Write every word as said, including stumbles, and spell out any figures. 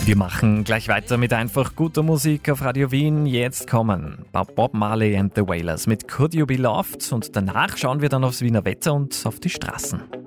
Wir machen gleich weiter mit einfach guter Musik auf Radio Wien. Jetzt kommen Bob Marley and the Wailers mit Could You Be Loved und danach schauen wir dann aufs Wiener Wetter und auf die Straßen.